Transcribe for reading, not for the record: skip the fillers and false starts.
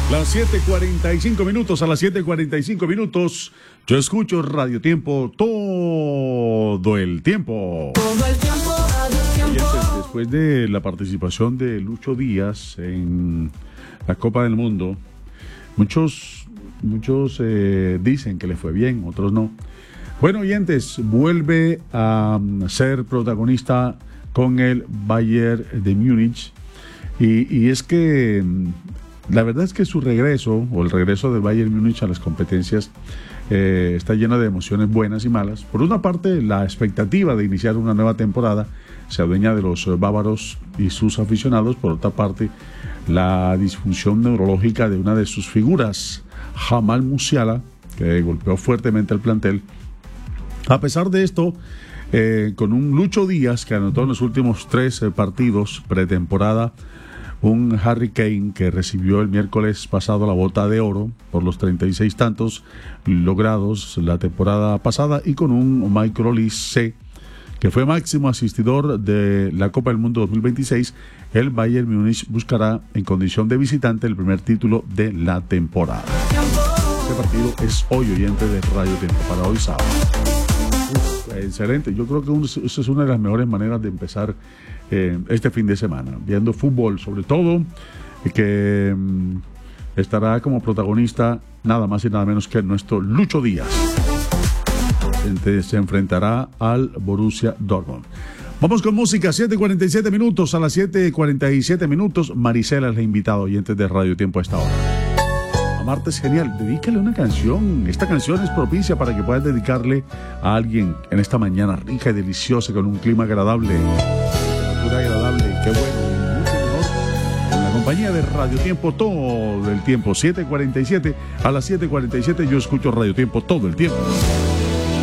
Las 7:45 minutos, a las 7:45 minutos, yo escucho Radio Tiempo todo el tiempo. Todo el tiempo, Radio Tiempo. Después de la participación de Lucho Díaz en la Copa del Mundo, muchos dicen que le fue bien, otros no. Bueno, oyentes, vuelve a ser protagonista con el Bayern de Múnich y es que la verdad es que su regreso, o el regreso del Bayern Múnich a las competencias, está lleno de emociones buenas y malas. Por una parte, la expectativa de iniciar una nueva temporada se adueña de los bávaros y sus aficionados. Por otra parte, la disfunción neurológica de una de sus figuras, Jamal Musiala, que golpeó fuertemente al plantel. A pesar de esto, con un Lucho Díaz que anotó en los últimos 3 partidos pretemporada, un Harry Kane que recibió el miércoles pasado la Bota de Oro por los 36 tantos logrados la temporada pasada, y con un Michael Olise que fue máximo asistidor de la Copa del Mundo 2026, el Bayern Múnich buscará en condición de visitante el primer título de la temporada. Este partido es hoy, oyente de Radio Tiempo, para hoy sábado. Excelente, yo creo que eso es una de las mejores maneras de empezar este fin de semana, viendo fútbol, sobre todo, que estará como protagonista nada más y nada menos que nuestro Lucho Díaz. Se enfrentará al Borussia Dortmund. Vamos con música, 7:47 minutos, a las 7:47 minutos, Marisela es la invitada, oyentes de Radio Tiempo a esta hora. Marta es genial, dedícale una canción. Esta canción es propicia para que puedas dedicarle a alguien en esta mañana rica y deliciosa, con un clima agradable, temperatura agradable, qué bueno, mucho mejor en la compañía de Radio Tiempo todo el tiempo. 7:47, a las 7:47 yo escucho Radio Tiempo todo el tiempo.